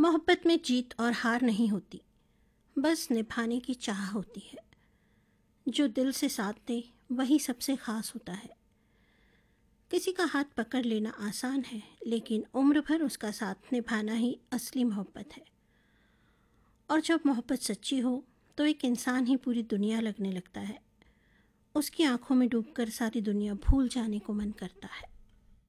मोहब्बत में जीत और हार नहीं होती, बस निभाने की चाह होती है। जो दिल से साथ दे वही सबसे ख़ास होता है। किसी का हाथ पकड़ लेना आसान है, लेकिन उम्र भर उसका साथ निभाना ही असली मोहब्बत है। और जब मोहब्बत सच्ची हो तो एक इंसान ही पूरी दुनिया लगने लगता है। उसकी आंखों में डूबकर सारी दुनिया भूल जाने को मन करता है।